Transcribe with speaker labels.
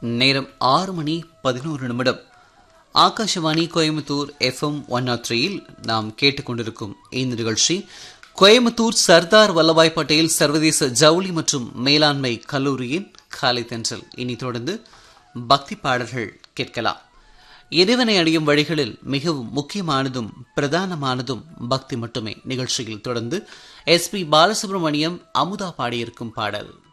Speaker 1: நேரம் 6:11. ஆகாஷவாணி கோயம்புத்தூர் FM 103 நாம் கேட்டுக்கொண்டிருக்கும் இந்த நிகழ்ச்சி கோயம்புத்தூர் சர்தார் வல்லபாய் பட்டேல் சர்வதேச ஜவுளி மற்றும் மேலாண்மை கல்லூரியின் காலை தென்றல். இனி தொடர்ந்து பக்தி பாடல்கள் கேட்கலாம். இறைவனை அடையும் வழிகளில் மிகவும் முக்கியமானதும் பிரதானமானதும் பக்தி மட்டுமே. நிகழ்ச்சியில் தொடர்ந்து SP பாலசுப்ரமணியம், அமுதா பாடியிருக்கும் பாடல்.